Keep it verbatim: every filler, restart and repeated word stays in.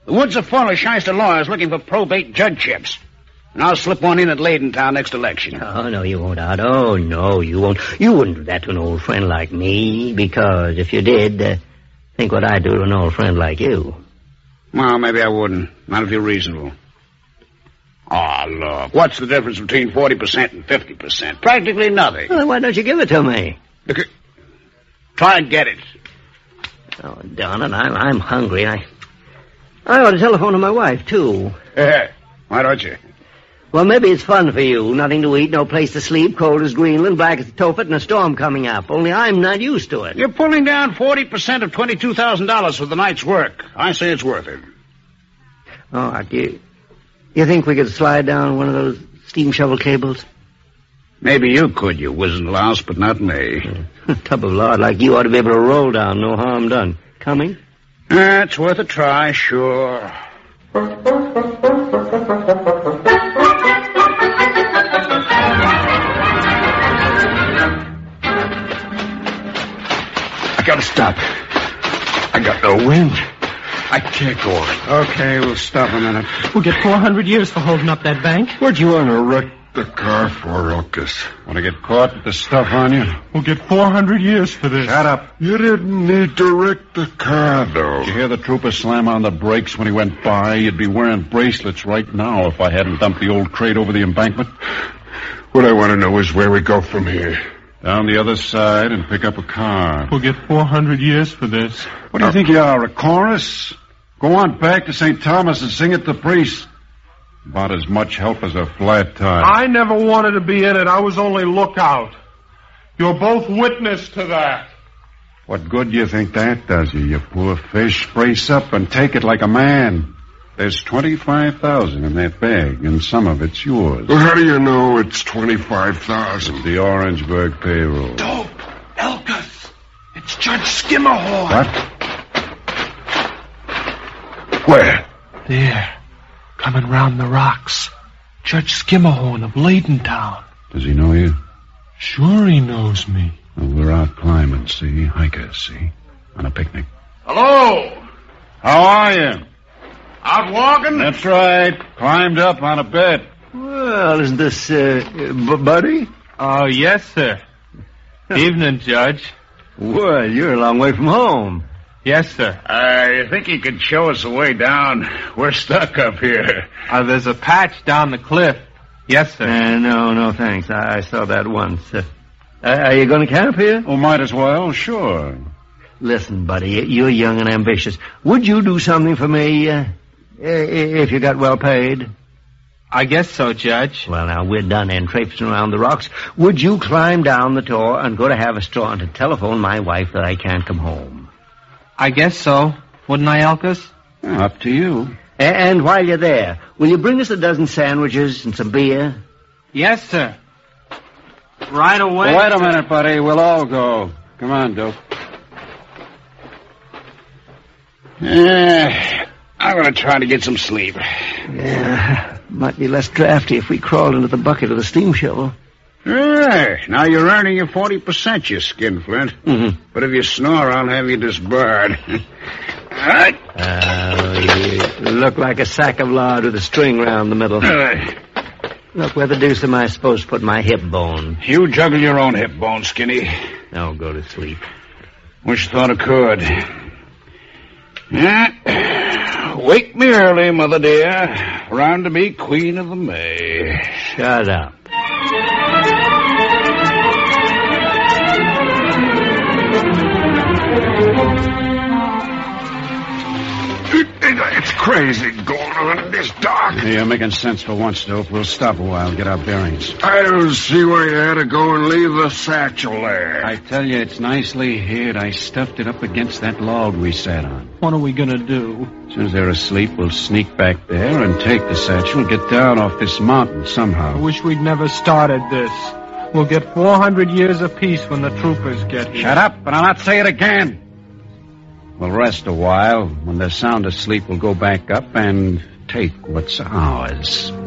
The woods are full of shyster lawyers looking for probate judgeships. And I'll slip one in at Ladentown next election. Oh, no, you won't, Art. Oh, no, you won't. You wouldn't do that to an old friend like me, because if you did, uh, think what I'd do to an old friend like you. Well, maybe I wouldn't. Not if you're reasonable. Oh, look, what's the difference between forty percent and fifty percent? Practically nothing. Well, then why don't you give it to me? Look, try and get it. Oh, darn it, I'm, I'm hungry. I, I ought to telephone to my wife, too. Yeah, why don't you? Well, maybe it's fun for you. Nothing to eat, no place to sleep, cold as Greenland, black as Tophet, and a storm coming up. Only I'm not used to it. You're pulling down forty percent of twenty-two thousand dollars for the night's work. I say it's worth it. Oh, do you, you think we could slide down one of those steam shovel cables? Maybe you could, you wizened louse, but not me. Tub of lard like you ought to be able to roll down, no harm done. Coming? That's worth a try, sure. I gotta stop. I got no wind. I can't go on. Okay, we'll stop a minute. We'll get four hundred years for holding up that bank. What'd you want to wreck the car for, Uncas? Want to get caught with the stuff on you? We'll get four hundred years for this. Shut up. You didn't need to wreck the car, though. Did you hear the trooper slam on the brakes when he went by? You'd be wearing bracelets right now if I hadn't dumped the old crate over the embankment. What I want to know is where we go from here. Down the other side and pick up a car. We'll get four hundred years for this. What do you think you are, a chorus? Go on back to Saint Thomas and sing it to the priest. About as much help as a flat tire. I never wanted to be in it. I was only lookout. You're both witness to that. What good do you think that does you, you poor fish? Brace up and take it like a man. There's twenty-five thousand in that bag, and some of it's yours. Well, how do you know it's twenty-five thousand? The Orangeburg payroll. Dope! Elkus! It's Judge Skimmerhorn! What? Where? There. Coming round the rocks. Judge Skimmerhorn of Ladentown. Does he know you? Sure he knows me. Well, we're out climbing, see? Hikers, see? On a picnic. Hello! How are you? Out walking? That's right. Climbed up on a bed. Well, isn't this, uh, B- Buddy? Oh, yes, sir. Evening, Judge. Well, you're a long way from home. Yes, sir. I think you could show us the way down. We're stuck up here. Uh, there's a patch down the cliff. Yes, sir. Uh, no, no, thanks. I, I saw that once. Uh, are you going to camp here? Oh, might as well, sure. Listen, buddy, you're young and ambitious. Would you do something for me, uh, if you got well paid? I guess so, Judge. Well, now, we're done and traipsing around the rocks. Would you climb down the tor and go to Haverstraw and to telephone my wife that I can't come home? I guess so. Wouldn't I, Elkus? Well, up to you. And while you're there, will you bring us a dozen sandwiches and some beer? Yes, sir. Right away. Well, wait a minute, buddy. We'll all go. Come on, Dope. Yeah, I'm going to try to get some sleep. Yeah, might be less drafty if we crawled into the bucket of the steam shovel. Hey, now you're earning your forty percent, you skinflint. Mm-hmm. But if you snore, I'll have you disbarred. All right? Oh, you look like a sack of lard with a string round the middle. All right. Look, where the deuce am I supposed to put my hip bone? You juggle your own hip bone, Skinny. Now go to sleep. Wish thought I could. Yeah. Wake me early, mother dear. Round to be queen of the May. Shut up. It's crazy going on in this dark. Hey, you're making sense for once, Dope. We'll stop a while, get our bearings. I don't see why you had to go and leave the satchel there. I tell you, it's nicely hid. I stuffed it up against that log we sat on. What are we going to do? As soon as they're asleep, we'll sneak back there and take the satchel, get down off this mountain I somehow. wish we'd never started this. We'll get four hundred years apiece when the troopers get here. Shut up, and I'll not say it again. We'll rest a while. When they're sound asleep, we'll go back up and take what's ours.